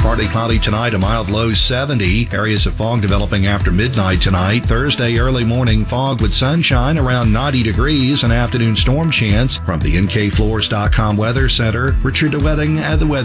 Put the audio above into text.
Partly cloudy tonight, a mild low 70. Areas of fog developing after midnight tonight. Thursday, early morning fog with sunshine around 90 degrees. An afternoon storm chance. From the NKFloors.com Weather Center, Richard DeWetting at the Weather